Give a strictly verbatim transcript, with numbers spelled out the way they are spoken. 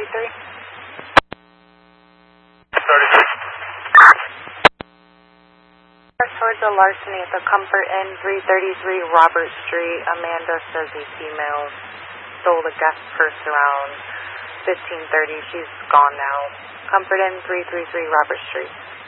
thirty-three. thirty-three. Towards the larceny at the Comfort Inn, three thirty-three Robert Street. Amanda says a female stole the guest purse around fifteen thirty. She's gone now. Comfort Inn, three thirty-three Robert Street.